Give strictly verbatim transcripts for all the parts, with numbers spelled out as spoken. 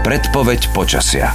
Predpoveď počasia.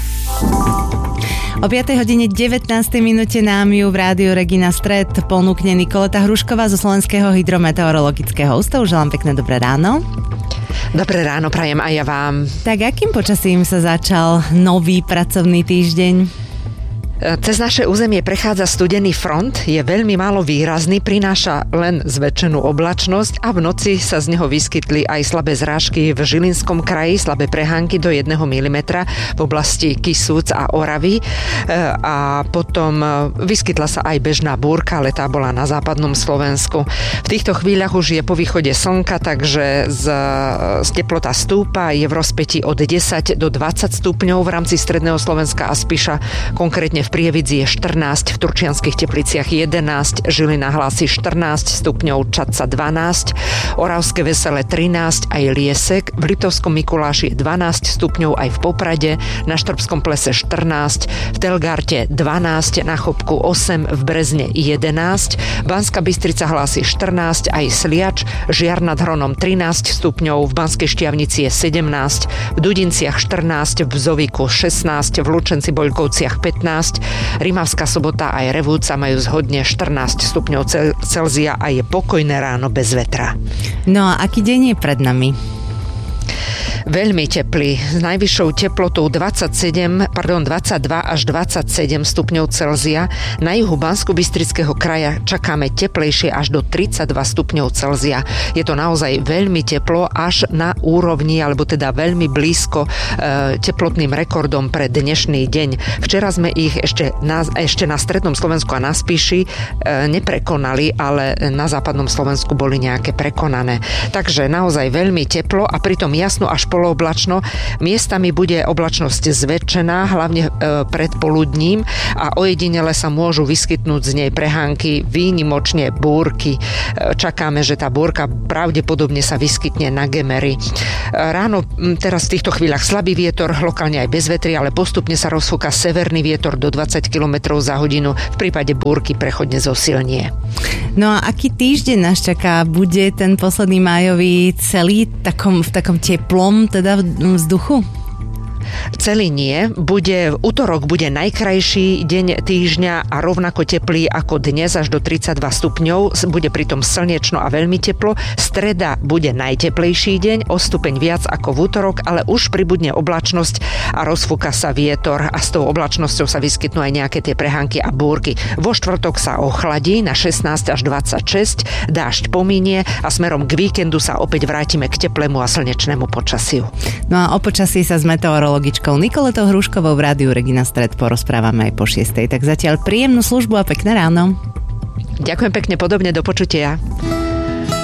O piatej hodine devätnástej minúte nám ju v rádiu Regina Stred ponúkne Nikoleta Hrušková zo Slovenského hydrometeorologického ústavu. Želám pekné dobré ráno. Dobré ráno prajem aj ja vám. Tak akým počasím sa začal nový pracovný týždeň? Cez naše územie prechádza studený front, je veľmi málo výrazný, prináša len zväčšenú oblačnosť a v noci sa z neho vyskytli aj slabé zrážky v Žilinskom kraji, slabé prehánky do jedného milimetra v oblasti Kisúc a Oravy a potom vyskytla sa aj bežná búrka, ale tá bola na západnom Slovensku. V týchto chvíľach už je po východe slnka, takže z, z teplota stúpa, je v rozpätí od desať do dvadsať stupňov v rámci stredného Slovenska a Spiša, konkrétne v Prievidzi je štrnásť, v Turčianskych Tepliciach jedenásť, Žilina hlási štrnásť stupňov, Čadca dvanásť, Oravské Veselé trinásť, aj Liesek, v Liptovskom Mikuláši je dvanásť stupňov, aj v Poprade, na Štrbskom Plese štrnásť, v Telgarte dvanásť, na Chopku osem, v Brezne jedenásť, Banská Bystrica hlási štrnásť, aj Sliač, Žiar nad Hronom trinásť stupňov, v Banskej Štiavnici je sedemnásť, v Dudinciach štrnásť, v Zoviku šestnásť, v Lučenci Boľkovciach pätnásť, Rimavská Sobota aj Revúca majú zhodne štrnásť stupňov Celzia a je pokojné ráno bez vetra. No a aký deň je pred nami? Veľmi teplý, s najvyššou teplotou dvadsaťsedem, pardon, dvadsaťdva až dvadsaťsedem stupňov Celzia. Na juhu Banskobystrického kraja čakáme teplejšie až do tridsaťdva stupňov Celzia. Je to naozaj veľmi teplo, až na úrovni, alebo teda veľmi blízko e, teplotným rekordom pre dnešný deň. Včera sme ich ešte na, ešte na strednom Slovensku a na Spiši e, neprekonali, ale na západnom Slovensku boli nejaké prekonané. Takže naozaj veľmi teplo a pritom jasno až polooblačno. Miestami bude oblačnosť zväčšená, hlavne e, predpoludním a ojedinele sa môžu vyskytnúť z nej prehánky, výnimočne búrky. E, čakáme, že tá búrka pravdepodobne sa vyskytne na Gemery. E, ráno teraz v týchto chvíľach slabý vietor, lokálne aj bez vetry, ale postupne sa rozfúka severný vietor do dvadsať kilometrov za hodinu. V prípade búrky prechodne zosilnie. No a aký týždeň nás čaká? Bude ten posledný májový celý takom, v takom teplom teda vzduchu? Celý nie. Bude, utorok bude najkrajší deň týždňa a rovnako teplý ako dnes až do tridsaťdva stupňov. Bude pritom slnečno a veľmi teplo. Streda bude najteplejší deň, o stupeň viac ako v útorok, ale už pribudne oblačnosť a rozfúka sa vietor a s tou oblačnosťou sa vyskytnú aj nejaké tie prehánky a búrky. Vo štvrtok sa ochladí na šestnásť až dvadsaťšesť, dážď pominie a smerom k víkendu sa opäť vrátime k teplému a slnečnému počasiu. No a o počasí sa z meteorologičkou Nikoletou Hruškovou v rádiu Regina Stred porozprávame aj po šiestej. Tak zatiaľ príjemnú službu a pekné ráno. Ďakujem pekne, podobne, do počutia.